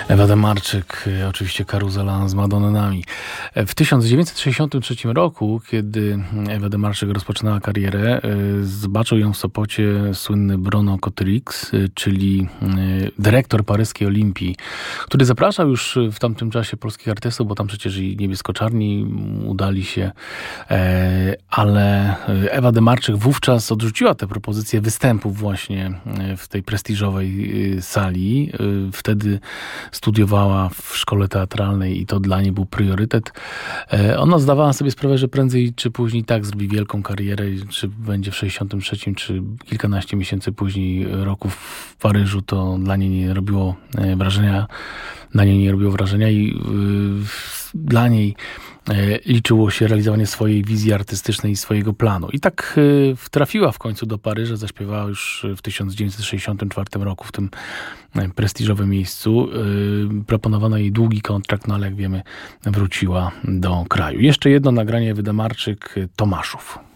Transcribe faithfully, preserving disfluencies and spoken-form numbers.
Ewa Demarczyk, oczywiście karuzela z Madonnami. W tysiąc dziewięćset sześćdziesiątym trzecim roku, kiedy Ewa Demarczyk rozpoczynała karierę, zobaczył ją w Sopocie słynny Bruno Cottrix, czyli dyrektor paryskiej Olimpii, który zapraszał już w tamtym czasie polskich artystów, bo tam przecież i niebiesko-czarni udali się, ale Ewa Demarczyk wówczas odrzuciła tę propozycję występów właśnie w tej prestiżowej sali. Wtedy studiowała w szkole teatralnej i to dla niej był priorytet. Ona zdawała sobie sprawę, że prędzej czy później tak zrobi wielką karierę, czy będzie w sześćdziesiątym trzecim, czy kilkanaście miesięcy później roku w Paryżu, to dla niej nie robiło wrażenia, na niej nie robiło wrażenia i yy, dla niej liczyło się realizowanie swojej wizji artystycznej i swojego planu. I tak trafiła w końcu do Paryża, zaśpiewała już w tysiąc dziewięćset sześćdziesiątym czwartym roku w tym prestiżowym miejscu. Proponowano jej długi kontrakt, no ale jak wiemy, wróciła do kraju. Jeszcze jedno nagranie Ewy Demarczyk, Tomaszów.